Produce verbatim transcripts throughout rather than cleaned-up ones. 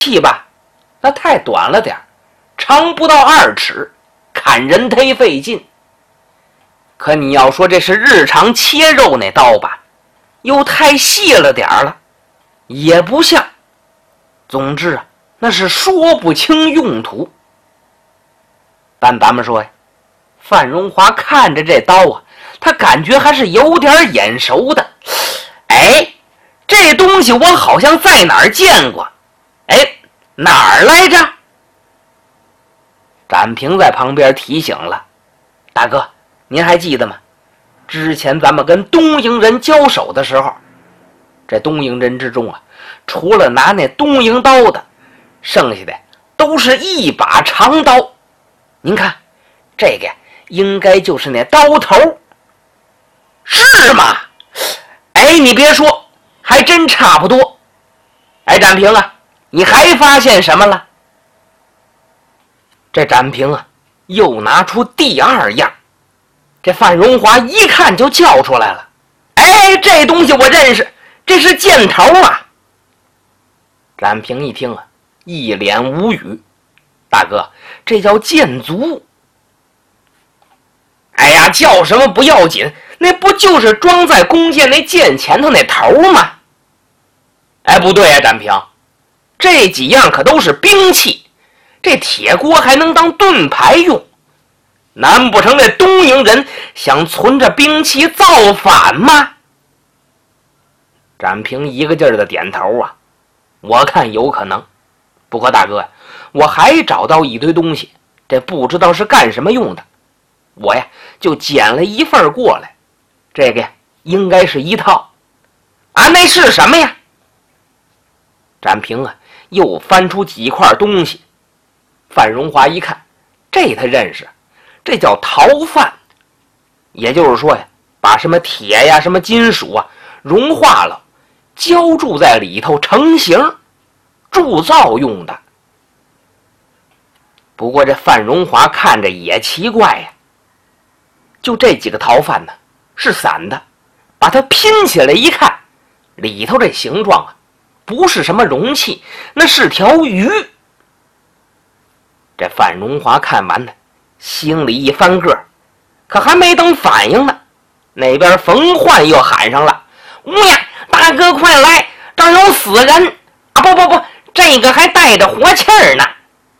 气吧，那太短了点，长不到二尺，砍人忒费劲。可你要说这是日常切肉那刀吧，又太细了点了，也不像。总之啊，那是说不清用途。但咱们说呀，范荣华看着这刀啊，他感觉还是有点眼熟的。哎，这东西我好像在哪儿见过。哎，哪儿来着？展平在旁边提醒了，大哥，您还记得吗？之前咱们跟东营人交手的时候，这东营人之中啊，除了拿那东营刀的，剩下的都是一把长刀。您看，这个应该就是那刀头，是吗？哎，你别说，还真差不多。哎，展平啊，你还发现什么了？这展平啊，又拿出第二样。这范荣华一看就叫出来了，哎，这东西我认识，这是箭头啊！展平一听啊，一脸无语，大哥，这叫箭足。哎呀，叫什么不要紧，那不就是装在弓箭那箭前头那头吗？哎，不对啊，展平，这几样可都是兵器，这铁锅还能当盾牌用。难不成这东营人想存着兵器造反吗？展平一个劲儿的点头啊，我看有可能。不过大哥呀，我还找到一堆东西，这不知道是干什么用的，我呀就捡了一份过来。这个呀应该是一套啊，那是什么呀？展平啊又翻出几块东西，范荣华一看，这他认识，这叫陶范，也就是说呀，把什么铁呀、什么金属啊融化了，浇筑在里头成型，铸造用的。不过这范荣华看着也奇怪呀，就这几个陶范呢是散的，把它拼起来一看，里头这形状啊不是什么容器，那是条鱼。这范荣华看完呢，心里一翻个，可还没等反应呢，那边冯焕又喊上了：“乌呀，大哥快来，这儿有死人啊！不不不，这个还带着活气儿呢。”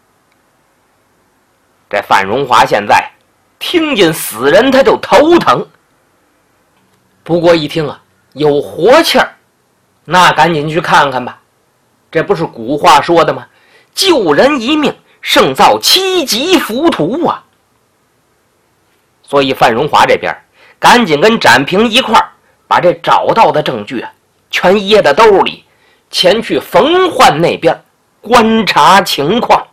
这范荣华现在听见死人他就头疼，不过一听啊有活气儿，那赶紧去看看吧。这不是古话说的吗？救人一命胜造七级浮屠啊！所以范荣华这边赶紧跟展平一块儿把这找到的证据啊全掖在兜里，前去冯焕那边观察情况。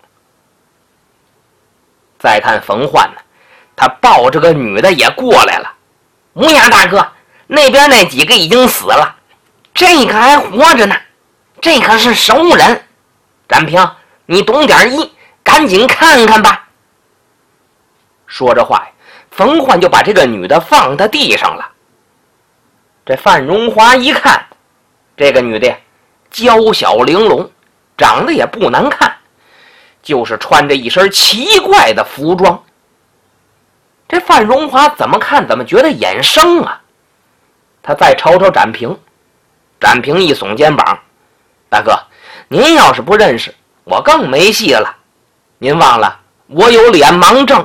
再看冯焕呢，他抱着个女的也过来了。乌鸦大哥，那边那几个已经死了，这个还活着呢，这可是熟人。展平，你懂点医，赶紧看看吧。说着话，冯焕就把这个女的放在地上了。这范荣华一看，这个女的娇小玲珑，长得也不难看，就是穿着一身奇怪的服装。这范荣华怎么看怎么觉得眼生啊。他再瞅瞅展平，展平一耸肩膀：“大哥，您要是不认识，我更没戏了。您忘了我有脸盲症。”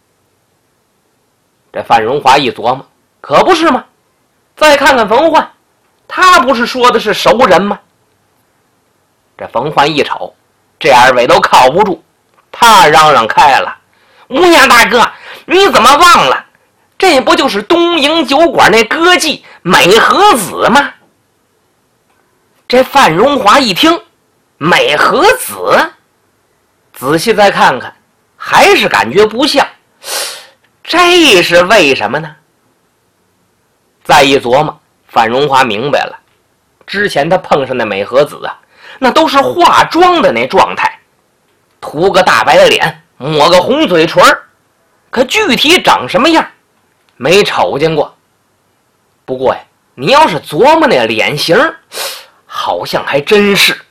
这范荣华一琢磨，可不是吗？再看看冯焕，他不是说的是熟人吗？这冯焕一瞅，这二位都靠不住，他嚷嚷开了：“乌鸦大哥，你怎么忘了？这不就是东营酒馆那歌妓美和子吗？”这范荣华一听美和子，仔细再看看，还是感觉不像，这是为什么呢？再一琢磨，范荣华明白了，之前他碰上的美和子啊，那都是化妆的那状态，涂个大白脸，抹个红嘴唇，可具体长什么样没瞅见过。不过呀，你要是琢磨那脸型，好像还真是。